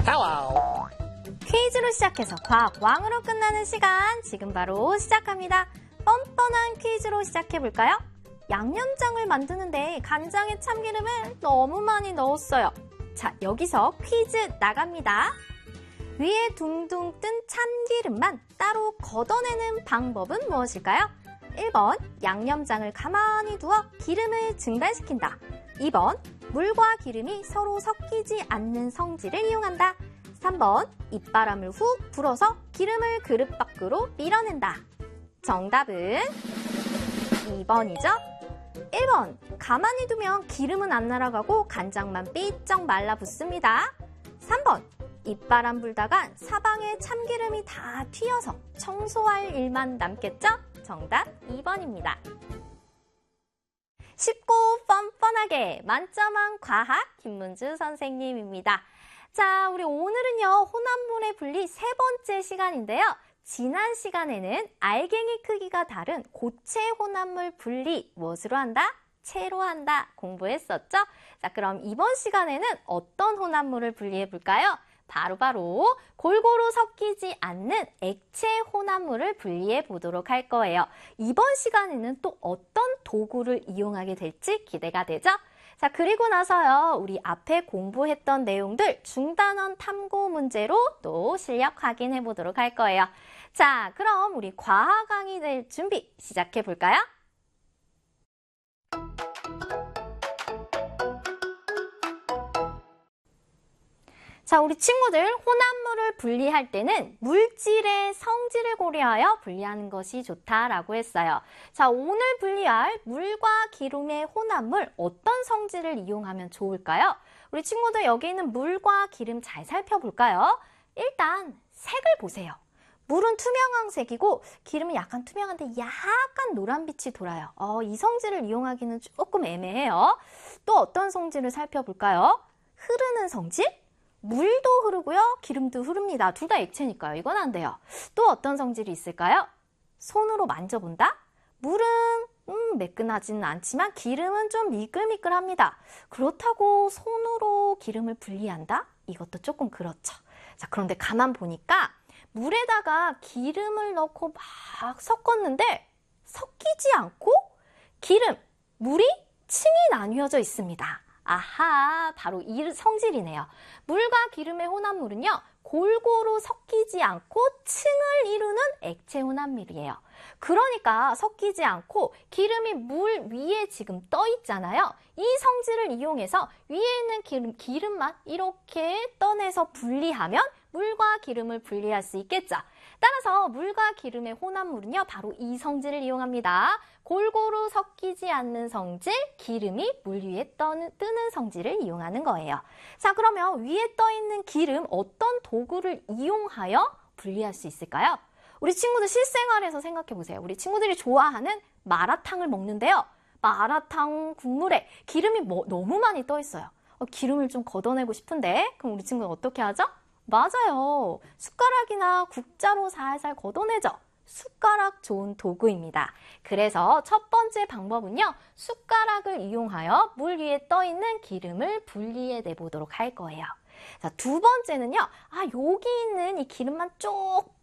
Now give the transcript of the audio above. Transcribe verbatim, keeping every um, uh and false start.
Hello. 퀴즈로 시작해서 과학왕으로 끝나는 시간 지금 바로 시작합니다. 뻔뻔한 퀴즈로 시작해볼까요? 양념장을 만드는데 간장에 참기름을 너무 많이 넣었어요. 자, 여기서 퀴즈 나갑니다. 위에 둥둥 뜬 참기름만 따로 걷어내는 방법은 무엇일까요? 일 번 양념장을 가만히 두어 기름을 증발시킨다. 이 번 물과 기름이 서로 섞이지 않는 성질을 이용한다. 삼 번 입바람을 훅 불어서 기름을 그릇 밖으로 밀어낸다. 정답은 이 번이죠. 일 번 가만히 두면 기름은 안 날아가고 간장만 삐쩍 말라붙습니다. 삼 번 입바람 불다가 사방에 참기름이 다 튀어서 청소할 일만 남겠죠? 정답 이 번입니다. 쉽고 뻔뻔하게 만점한 과학 김문주 선생님입니다. 자, 우리 오늘은요, 혼합물의 분리 세 번째 시간인데요. 지난 시간에는 알갱이 크기가 다른 고체 혼합물 분리 무엇으로 한다? 채로 한다 공부했었죠? 자, 그럼 이번 시간에는 어떤 혼합물을 분리해 볼까요? 바로바로 골고루 섞이지 않는 액체 혼합물을 분리해 보도록 할 거예요. 이번 시간에는 또 어떤 도구를 이용하게 될지 기대가 되죠? 자, 그리고 나서요, 우리 앞에 공부했던 내용들 중단원 탐구 문제로 또 실력 확인해 보도록 할 거예요. 자, 그럼 우리 과학 강의 될 준비 시작해 볼까요? 자, 우리 친구들 혼합물을 분리할 때는 물질의 성질을 고려하여 분리하는 것이 좋다라고 했어요. 자, 오늘 분리할 물과 기름의 혼합물 어떤 성질을 이용하면 좋을까요? 우리 친구들 여기 있는 물과 기름 잘 살펴볼까요? 일단 색을 보세요. 물은 투명한 색이고 기름은 약간 투명한데 약간 노란빛이 돌아요. 어, 이 성질을 이용하기는 조금 애매해요. 또 어떤 성질을 살펴볼까요? 흐르는 성질? 물도 흐르고요, 기름도 흐릅니다. 둘 다 액체니까요. 이건 안 돼요. 또 어떤 성질이 있을까요? 손으로 만져본다? 물은 음, 매끈하지는 않지만 기름은 좀 미끌미끌합니다. 그렇다고 손으로 기름을 분리한다? 이것도 조금 그렇죠. 자, 그런데 가만 보니까 물에다가 기름을 넣고 막 섞었는데 섞이지 않고 기름, 물이 층이 나뉘어져 있습니다. 아하, 바로 이 성질이네요. 물과 기름의 혼합물은요, 골고루 섞이지 않고 층을 이루는 액체 혼합물이에요. 그러니까 섞이지 않고 기름이 물 위에 지금 떠 있잖아요. 이 성질을 이용해서 위에 있는 기름, 기름만 이렇게 떠내서 분리하면 물과 기름을 분리할 수 있겠죠. 따라서 물과 기름의 혼합물은요, 바로 이 성질을 이용합니다. 골고루 섞이지 않는 성질, 기름이 물 위에 떠는, 뜨는 성질을 이용하는 거예요. 자, 그러면 위에 떠 있는 기름 어떤 도구를 이용하여 분리할 수 있을까요? 우리 친구들 실생활에서 생각해 보세요. 우리 친구들이 좋아하는 마라탕을 먹는데요. 마라탕 국물에 기름이 뭐, 너무 많이 떠 있어요. 어, 기름을 좀 걷어내고 싶은데 그럼 우리 친구는 어떻게 하죠? 맞아요. 숟가락이나 국자로 살살 걷어내죠. 숟가락 좋은 도구입니다. 그래서 첫 번째 방법은요, 숟가락을 이용하여 물 위에 떠 있는 기름을 분리해 내보도록 할 거예요. 자, 두 번째는요, 아, 여기 있는 이 기름만 쭉